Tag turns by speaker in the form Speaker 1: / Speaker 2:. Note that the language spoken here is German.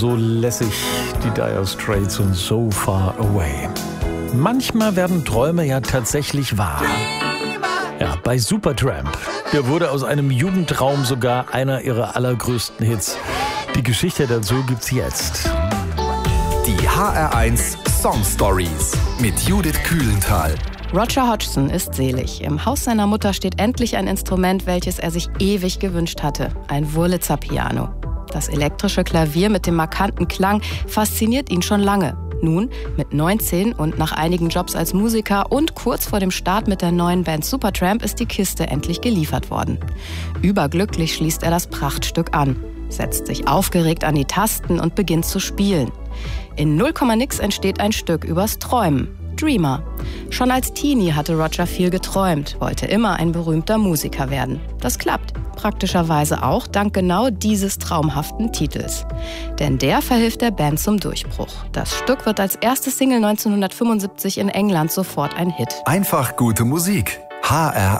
Speaker 1: so lässig, die Dire Straits und So Far Away. Manchmal werden Träume ja tatsächlich wahr. Ja, bei Supertramp. Der wurde aus einem Jugendtraum sogar einer ihrer allergrößten Hits. Die Geschichte dazu gibt's jetzt.
Speaker 2: Die HR1 Song Stories mit Judith Kühlenthal.
Speaker 3: Roger Hodgson ist selig. Im Haus seiner Mutter steht endlich ein Instrument, welches er sich ewig gewünscht hatte. Ein Wurlitzer-Piano. Das elektrische Klavier mit dem markanten Klang fasziniert ihn schon lange. Nun, mit 19 und nach einigen Jobs als Musiker und kurz vor dem Start mit der neuen Band Supertramp ist die Kiste endlich geliefert worden. Überglücklich schließt er das Prachtstück an, setzt sich aufgeregt an die Tasten und beginnt zu spielen. In 0, nix entsteht ein Stück übers Träumen. Dreamer. Schon als Teenie hatte Roger viel geträumt, wollte immer ein berühmter Musiker werden. Das klappt, praktischerweise auch dank genau dieses traumhaften Titels. Denn der verhilft der Band zum Durchbruch. Das Stück wird als erste Single 1975 in England sofort ein Hit.
Speaker 2: Einfach gute Musik. HR1.